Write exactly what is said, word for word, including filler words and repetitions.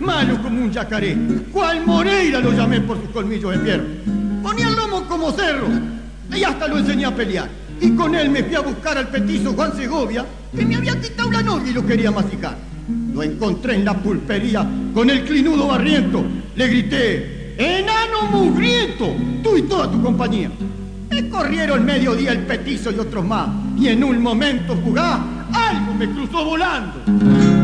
malo como un yacaré. Cual Moreira lo llamé por sus colmillos de fierro. Ponía el lomo como cerro y hasta lo enseñé a pelear. Y con él me fui a buscar al petizo Juan Segovia, que me había quitado la novia y lo quería masticar. Lo encontré en la pulpería con el clinudo barriento. Le grité: ¡enano mugriento! Tú y toda tu compañía. Me corrieron mediodía el petizo y otros más. Y en un momento fugaz, algo me cruzó volando.